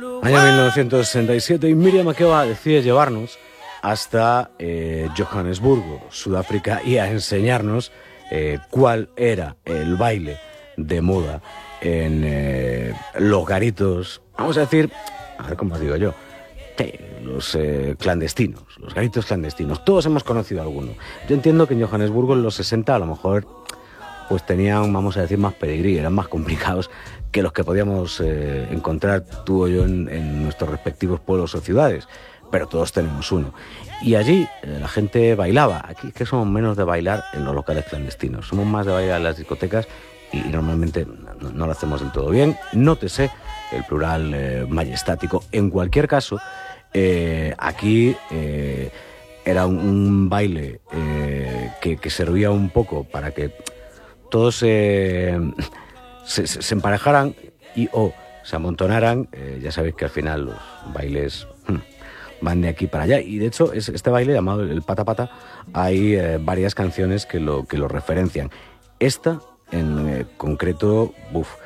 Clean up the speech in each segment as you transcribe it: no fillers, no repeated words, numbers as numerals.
Año 1967 y Miriam Makeba decide llevarnos hasta Johannesburgo, Sudáfrica, y a enseñarnos cuál era el baile de moda en los garitos, vamos a decir, a ver cómo os digo yo, los clandestinos, los garitos clandestinos. Todos hemos conocido alguno. Yo entiendo que en Johannesburgo en los 60 a lo mejor pues tenían, vamos a decir, más pedigrí, eran más complicados que los que podíamos encontrar tú o yo en nuestros respectivos pueblos o ciudades, pero todos tenemos uno. Y allí la gente bailaba. Aquí es que somos menos de bailar en los locales clandestinos, somos más de bailar en las discotecas y normalmente no lo hacemos del todo bien. Nótese el plural majestático. En cualquier caso, aquí era un baile que servía un poco para que todos se emparejaran y se amontonaran. Ya sabéis que al final los bailes van de aquí para allá, y de hecho este baile llamado el pata pata hay varias canciones que lo referencian. Esta en concreto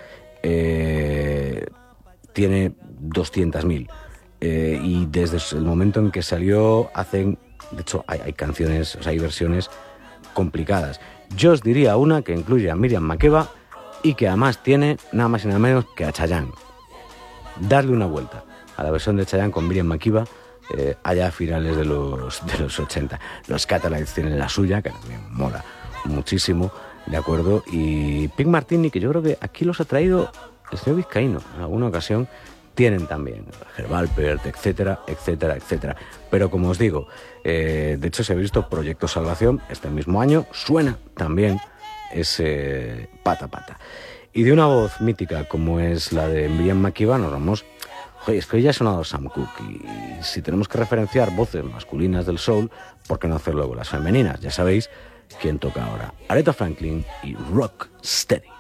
tiene 200.000 y desde el momento en que salió hacen, de hecho hay canciones, o sea, hay versiones complicadas. Yo os diría una que incluye a Miriam Makeba y que además tiene nada más y nada menos que a Chayanne. Darle una vuelta a la versión de Chayanne con Miriam Makeba allá a finales de los 80. Los Catalans tienen la suya, que también mola muchísimo, ¿de acuerdo? Y Pink Martini, que yo creo que aquí los ha traído el señor Vizcaíno en alguna ocasión, tienen también Herbalpert, etcétera, etcétera, etcétera. Pero como os digo, de hecho se ha visto Proyecto Salvación este mismo año, suena también ese pata pata. Y de una voz mítica como es la de Miriam Makeba nos vamos. Oye, es que hoy ya ha sonado Sam Cooke y si tenemos que referenciar voces masculinas del soul, ¿por qué no hacer luego las femeninas? Ya sabéis quién toca ahora. Aretha Franklin y Rock Steady.